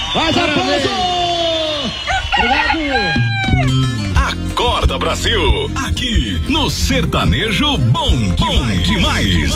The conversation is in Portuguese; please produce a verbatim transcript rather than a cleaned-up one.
Faz aplauso! Obrigado! Acorda, Brasil! Aqui no Sertanejo Bom, bom demais!